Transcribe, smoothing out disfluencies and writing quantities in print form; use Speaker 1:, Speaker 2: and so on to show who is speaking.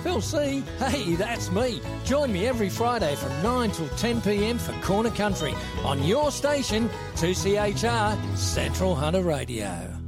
Speaker 1: Phil C. Hey, that's me. Join me every Friday from 9 till 10 p.m. for Corner Country on your station, 2CHR Central Hunter Radio.